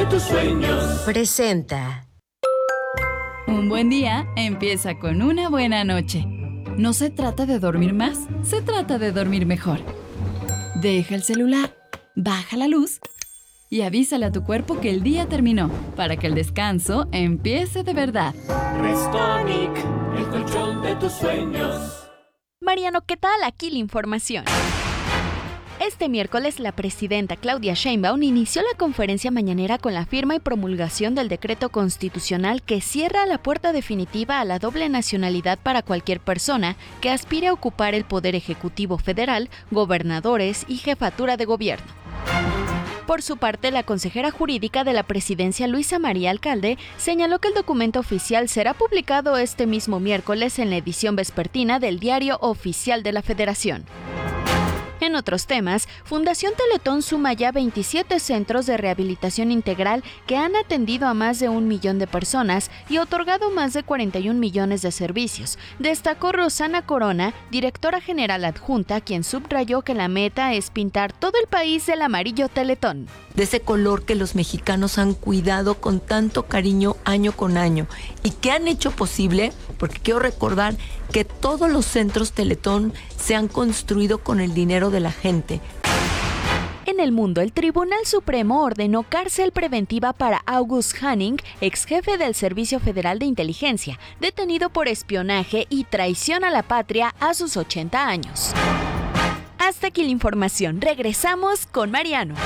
de tus sueños. Presenta. Un buen día empieza con una buena noche. No se trata de dormir más, se trata de dormir mejor. Deja el celular, baja la luz y avísale a tu cuerpo que el día terminó, para que el descanso empiece de verdad. Restonic, el colchón de tus sueños. Mariano, ¿qué tal? Aquí la información. Este miércoles, la presidenta Claudia Sheinbaum inició la conferencia mañanera con la firma y promulgación del decreto constitucional que cierra la puerta definitiva a la doble nacionalidad para cualquier persona que aspire a ocupar el poder ejecutivo federal, gobernadores y jefatura de gobierno. Por su parte, la consejera jurídica de la presidencia, Luisa María Alcalde, señaló que el documento oficial será publicado este mismo miércoles en la edición vespertina del Diario Oficial de la Federación. En otros temas, Fundación Teletón suma ya 27 centros de rehabilitación integral que han atendido a más de 1 millón de personas y otorgado más de 41 millones de servicios, destacó Rosana Corona, directora general adjunta, quien subrayó que la meta es pintar todo el país del amarillo Teletón. De ese color que los mexicanos han cuidado con tanto cariño año con año y que han hecho posible, porque quiero recordar que todos los centros Teletón se han construido con el dinero de la gente. En el mundo, el Tribunal Supremo ordenó cárcel preventiva para August Hanning, ex jefe del Servicio Federal de Inteligencia, detenido por espionaje y traición a la patria a sus 80 años. Hasta aquí la información. Regresamos con Mariano.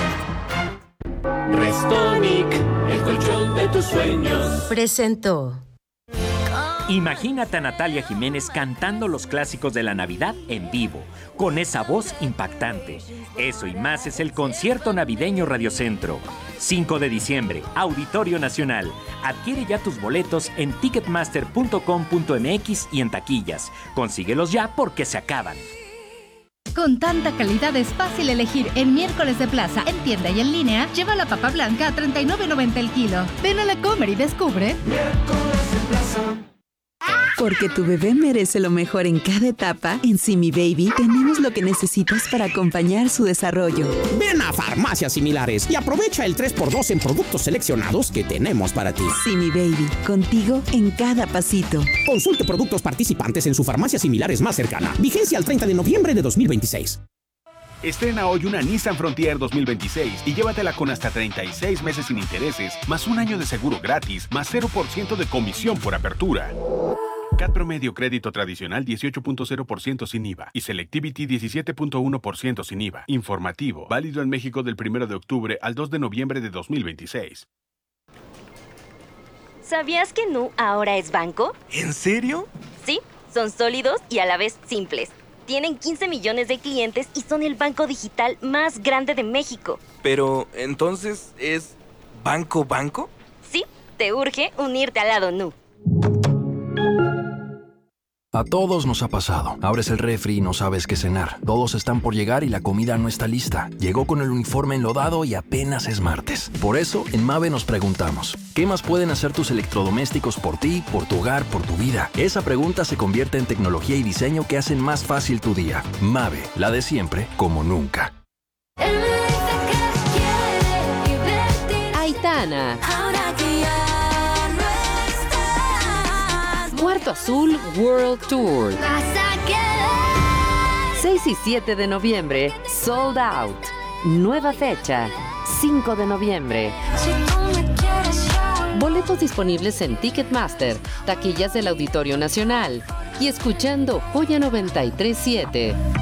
Restonic, el colchón de tus sueños. Presentó. Imagínate a Natalia Jiménez cantando los clásicos de la Navidad en vivo, con esa voz impactante. Eso y más es el Concierto Navideño Radiocentro. 5 de diciembre, Auditorio Nacional. Adquiere ya tus boletos en ticketmaster.com.mx y en taquillas. Consíguelos ya porque se acaban. Con tanta calidad es fácil elegir en Miércoles de Plaza, en tienda y en línea. Lleva la papa blanca a $39.90 el kilo. Ven a la Comer y descubre. Miércoles de Plaza. Porque tu bebé merece lo mejor en cada etapa, en Simi Baby tenemos lo que necesitas para acompañar su desarrollo. Ven a Farmacias Similares y aprovecha el 3x2 en productos seleccionados que tenemos para ti. Simi Baby, contigo en cada pasito. Consulte productos participantes en su farmacia similares más cercana. Vigencia al 30 de noviembre de 2026. Estrena hoy una Nissan Frontier 2026 y llévatela con hasta 36 meses sin intereses, más un año de seguro gratis, más 0% de comisión por apertura. CAT promedio crédito tradicional 18.0% sin IVA y Selectivity 17.1% sin IVA. Informativo, válido en México del 1 de octubre al 2 de noviembre de 2026. ¿Sabías que Nu ahora es banco? ¿En serio? Sí, son sólidos y a la vez simples. Tienen 15 millones de clientes y son el banco digital más grande de México. Pero, ¿entonces es banco? Sí, te urge unirte al lado Nu. A todos nos ha pasado. Abres el refri y no sabes qué cenar. Todos están por llegar y la comida no está lista. Llegó con el uniforme enlodado y apenas es martes. Por eso, en Mave nos preguntamos, ¿qué más pueden hacer tus electrodomésticos por ti, por tu hogar, por tu vida? Esa pregunta se convierte en tecnología y diseño que hacen más fácil tu día. Mave, la de siempre, como nunca. Aitana. Cuarto Azul World Tour. 6 y 7 de noviembre, Sold Out. Nueva fecha, 5 de noviembre. Boletos disponibles en Ticketmaster, taquillas del Auditorio Nacional y escuchando Joya 93.7.